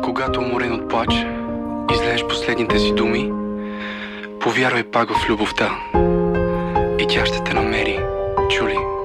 Когато уморен от плач излееш последните си думи, повярвай пак в любовта и тя ще те намери, чули?